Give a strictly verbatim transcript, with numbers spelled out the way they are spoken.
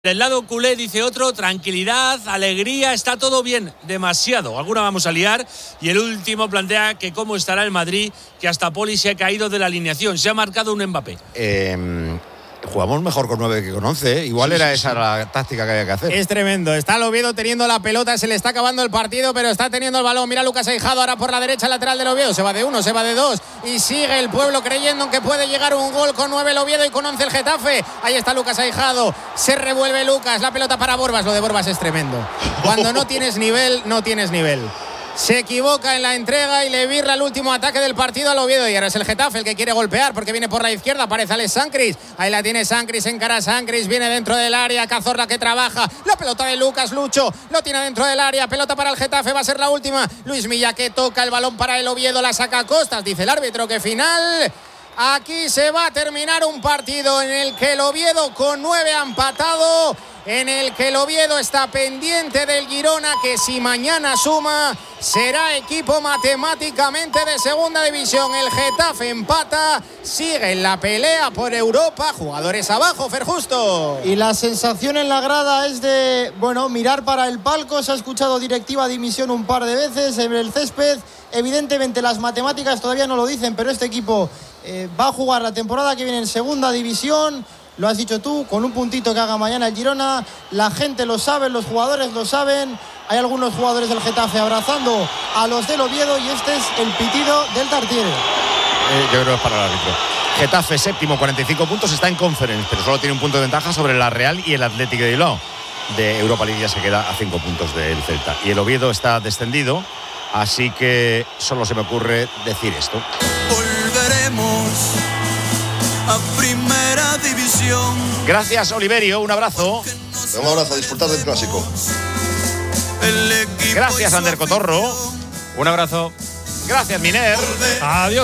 Del lado culé, dice otro, tranquilidad, alegría, está todo bien, demasiado. Alguna vamos a liar. Y el último plantea que cómo estará el Madrid, que hasta Poli se ha caído de la alineación. Se ha marcado un Mbappé. Eh, jugamos mejor con nueve que con once, ¿eh? Igual sí, era sí, esa sí. la táctica que había que hacer. Es tremendo. Está el Oviedo teniendo la pelota, se le está acabando el partido, pero está teniendo el balón. Mira Lucas Aijado ahora por la derecha, lateral del Oviedo. Se va de uno, se va de dos. Y sigue el pueblo creyendo en que puede llegar un gol con nueve el Oviedo y con once el Getafe. Ahí está Lucas Aijado. Se revuelve Lucas. La pelota para Borbas. Lo de Borbas es tremendo. Cuando no tienes nivel, no tienes nivel. Se equivoca en la entrega y le birra el último ataque del partido al Oviedo. Y ahora es el Getafe el que quiere golpear porque viene por la izquierda. Aparece Alex Sancris. Ahí la tiene Sancris, encara a Sancris. Viene dentro del área. Cazorla que trabaja. La pelota de Lucas Lucho. Lo tiene dentro del área. Pelota para el Getafe. Va a ser la última. Luis Milla que toca el balón para el Oviedo. La saca a Costas. Dice el árbitro que final. Aquí se va a terminar un partido en el que el Oviedo con nueve ha empatado. En el que el Oviedo está pendiente del Girona, que si mañana suma será equipo matemáticamente de segunda división. El Getafe empata, sigue en la pelea por Europa, jugadores abajo, Fer Justo. Y la sensación en la grada es de, bueno, mirar para el palco. Se ha escuchado directiva dimisión un par de veces en el césped. Evidentemente las matemáticas todavía no lo dicen, pero este equipo eh, va a jugar la temporada que viene en segunda división. Lo has dicho tú, con un puntito que haga mañana el Girona. La gente lo sabe, los jugadores lo saben. Hay algunos jugadores del Getafe abrazando a los del Oviedo y este es el pitido del Tartiere. Eh, yo creo que es para el árbitro. Getafe séptimo, cuarenta y cinco puntos, está en Conference, pero solo tiene un punto de ventaja sobre la Real y el Atlético de Bilbao. De Europa League ya se queda a cinco puntos del Celta. Y el Oviedo está descendido, así que solo se me ocurre decir esto. Volveremos a primera división. Gracias, Oliverio, un abrazo. Un abrazo, a disfrutar del clásico. Gracias, Ander Cotorro. Un abrazo. Gracias, Miner. Adiós.